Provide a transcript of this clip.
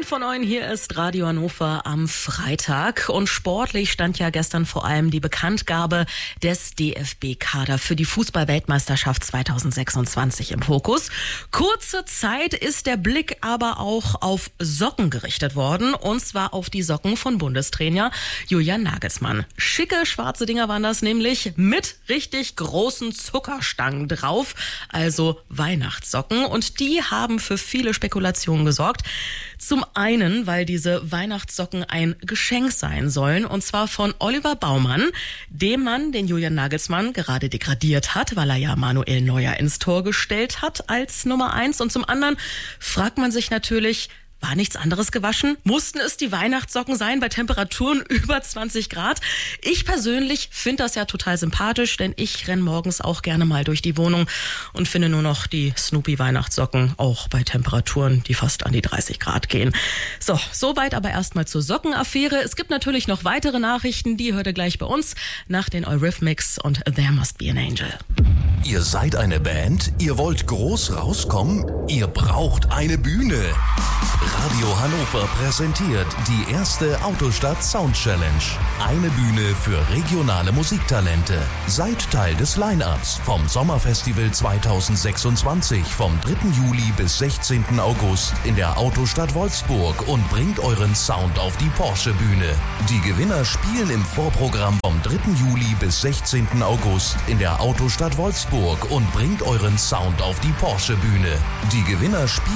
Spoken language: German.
9 hier ist Radio Hannover am Freitag. Und sportlich stand ja gestern vor allem die Bekanntgabe des DFB-Kader für die Fußball-Weltmeisterschaft 2026 im Fokus. Kurze Zeit ist der Blick aber auch auf Socken gerichtet worden. Und zwar auf die Socken von Bundestrainer Julian Nagelsmann. Schicke schwarze Dinger waren das nämlich mit richtig großen Zuckerstangen drauf. Also Weihnachtssocken. Und die haben für viele Spekulationen gesorgt. Zum einen, weil diese Weihnachtssocken ein Geschenk sein sollen, und zwar von Oliver Baumann, dem Mann, den Julian Nagelsmann gerade degradiert hat, weil er ja Manuel Neuer ins Tor gestellt hat als Nummer 1. Und zum anderen fragt man sich natürlich, war nichts anderes gewaschen? Mussten es die Weihnachtssocken sein bei Temperaturen über 20 Grad? Ich persönlich finde das ja total sympathisch, denn ich renne morgens auch gerne mal durch die Wohnung und finde nur noch die Snoopy-Weihnachtssocken, auch bei Temperaturen, die fast an die 30 Grad gehen. So, soweit aber erstmal zur Sockenaffäre. Es gibt natürlich noch weitere Nachrichten, die hört ihr gleich bei uns nach den Eurythmics und There Must Be an Angel. Ihr seid eine Band? Ihr wollt groß rauskommen? Ihr braucht eine Bühne. Radio Hannover präsentiert die erste Autostadt Sound Challenge. Eine Bühne für regionale Musiktalente. Seid Teil des Line-Ups vom Sommerfestival 2026 vom 3. Juli bis 16. August in der Autostadt Wolfsburg und bringt euren Sound auf die Porsche-Bühne. Die Gewinner spielen im Vorprogramm vom 3. Juli bis 16. August in der Autostadt Wolfsburg und bringt euren Sound auf die Porsche-Bühne. Die Gewinner spielen